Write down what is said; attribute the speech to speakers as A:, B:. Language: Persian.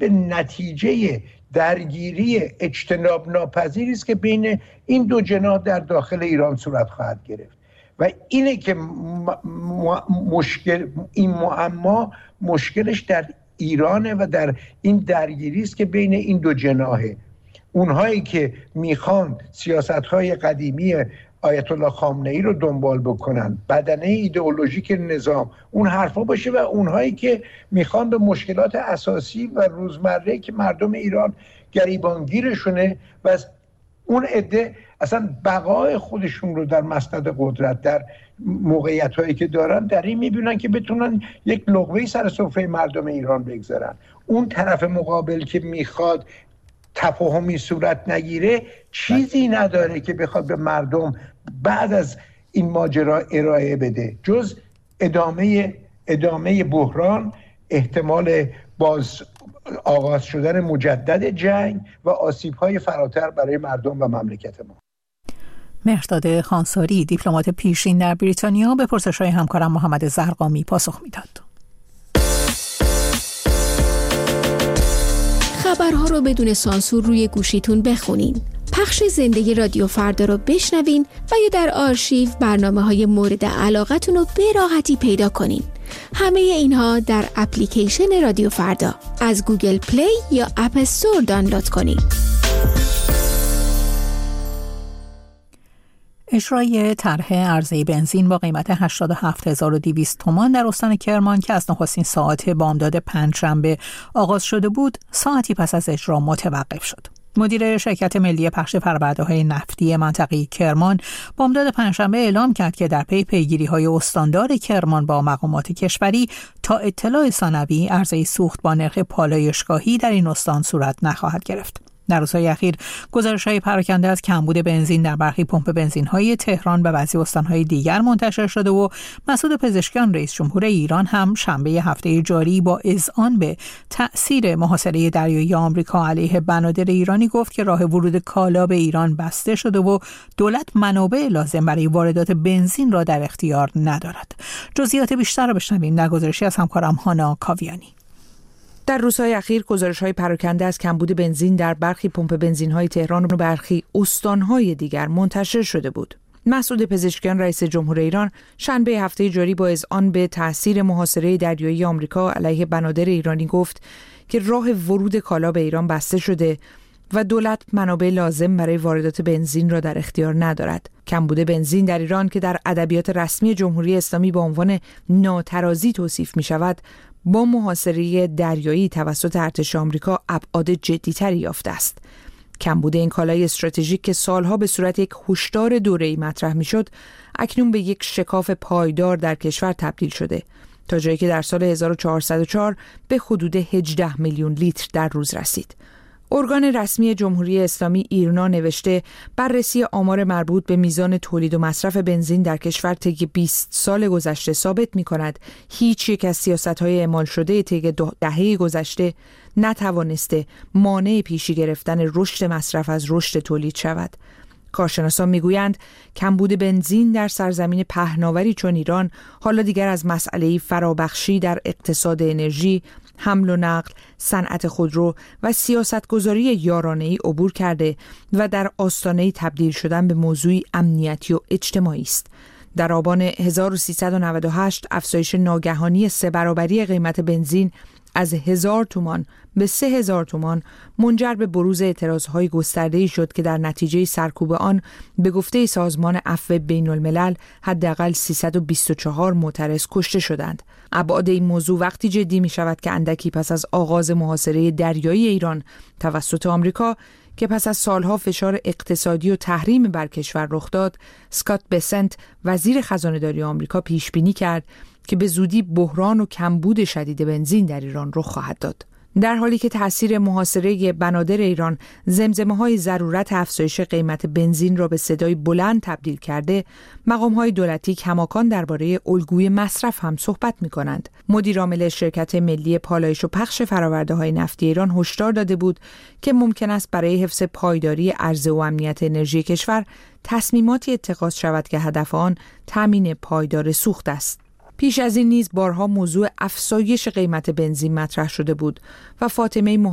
A: به نتیجه درگیری اجتناب ناپذیری است که بین این دو جناح در داخل ایران صورت خواهد گرفت و اینه که این معما مشکلش در ایرانه و در این درگیری است که بین این دو جناحه. اونهایی که میخوان سیاست‌های قدیمی آیت الله خامنه‌ای رو دنبال بکنن، بدنه ایدئولوژیک نظام اون حرفا باشه، و اونهایی که میخوان به مشکلات اساسی و روزمره که مردم ایران گریبانگیرشونه و از اون عده اصلا بقای خودشون رو در مسند قدرت در موقعیت‌هایی که دارن در این میبینن که بتونن یک لقمه سر سفره مردم ایران بگذارن. اون طرف مقابل که میخواد تفاهمی صورت نگیره چیزی نداره که بخواد به مردم بعد از این ماجرا ارائه بده جز ادامه بحران، احتمال باز آغاز شدن مجدد جنگ و آسیب‌های فراتر برای مردم و مملکت ما.
B: مهرداد خانساری، دیپلمات پیشین در بریتانیا، به پرسش‌های همکارم محمد زرقامی پاسخ میداد.
C: خبرها رو بدون سانسور روی گوشیتون بخونین. پخش زنده رادیو فردا رو بشنوین و یا در آرشیو برنامه‌های مورد علاقتون رو به راحتی پیدا کنین. همه اینها در اپلیکیشن رادیو فردا از گوگل پلی یا اپ استور دانلود کنین.
B: اجرای طرح عرضه بنزین با قیمت 87,200 تومان در استان کرمان که از نخستین ساعات بامداد پنجشنبه آغاز شده بود، ساعتی پس از اجرا متوقف شد. مدیر شرکت ملی پخش فرآورده‌های نفتی منطقه کرمان بامداد پنجشنبه اعلام کرد که در پی پیگیری‌های استاندار کرمان با مقامات کشوری تا اطلاع ثانوی عرضه سوخت با نرخ پالایشگاهی در این استان صورت نخواهد گرفت. در روزهای اخیر گزارش‌های پراکنده از کمبود بنزین در برخی پمپ بنزین‌های تهران و بعضی استان‌های دیگر منتشر شده و مسعود پزشکیان رئیس جمهور ایران هم شنبه هفته جاری با اذعان به تأثیر محاصره دریایی آمریکا علیه بنادر ایرانی گفت که راه ورود کالا به ایران بسته شده و دولت منابع لازم برای واردات بنزین را در اختیار ندارد. جزئیات بیشتر را بشنویم در گزارشی از همکارم هانا کاویانی.
D: در روزهای اخیر گزارش‌های پراکنده از کمبود بنزین در برخی پمپ بنزین‌های تهران و برخی استان‌های دیگر منتشر شده بود. مسعود پزشکیان رئیس جمهور ایران شنبه هفته جاری با اذعان به تأثیر محاصره دریایی آمریکا علیه بنادر ایرانی گفت که راه ورود کالا به ایران بسته شده و دولت منابع لازم برای واردات بنزین را در اختیار ندارد. کمبود بنزین در ایران که در ادبیات رسمی جمهوری اسلامی به عنوان ناترازی توصیف می‌شود، با محاصره دریایی توسط ارتش آمریکا ابعاد جدی‌تری یافته است. کمبود این کالای استراتژیک که سالها به صورت یک هشدار دوره‌ای مطرح می‌شد، اکنون به یک شکاف پایدار در کشور تبدیل شده، تا جایی که در سال 1404 به حدود 18 میلیون لیتر در روز رسید. ارگان رسمی جمهوری اسلامی ایرنا نوشته بررسی آمار مربوط به میزان تولید و مصرف بنزین در کشور طی 20 سال گذشته ثابت می‌کند هیچ یک از سیاست‌های اعمال شده طی دهه گذشته نتوانسته مانع پیشی گرفتن رشد مصرف از رشد تولید شود. کارشناسان میگویند کمبود بنزین در سرزمین پهناوری چون ایران حالا دیگر از مسئله فرابخشی در اقتصاد انرژی، حمل و نقل، صنعت خودرو و سیاستگذاری یارانه‌ای عبور کرده و در آستانه تبدیل شدن به موضوعی امنیتی و اجتماعی است. در آبان 1398 افزایش ناگهانی 3 برابری قیمت بنزین از 1000 تومان به 3000 تومان منجر به بروز اعتراضهای گسترده‌ای شد که در نتیجه سرکوب آن به گفته سازمان عفو بین‌الملل حداقل 324 معترض کشته شدند. ابعاد این موضوع وقتی جدی می شود که اندکی پس از آغاز محاصره دریایی ایران توسط آمریکا که پس از سالها فشار اقتصادی و تحریم بر کشور رخ داد، اسکات بسنت وزیر خزانه‌داری آمریکا پیش بینی کرد که به زودی بحران و کمبود شدید بنزین در ایران رخ خواهد داد. در حالی که تأثیر محاصره بنادر ایران زمزمه‌های ضرورت افزایش قیمت بنزین را به صدای بلند تبدیل کرده، مقام‌های دولتی کماکان درباره الگوی مصرف هم صحبت می‌کنند. مدیر عامل شرکت ملی پالایش و پخش فرآورده‌های نفتی ایران هشدار داده بود که ممکن است برای حفظ پایداری عرضه و امنیت انرژی کشور تصمیماتی اتخاذ شود که هدف آن تامین پایدار سوخت است. پیش از این نیز بارها موضوع افزایش قیمت بنزین مطرح شده بود و فاطمه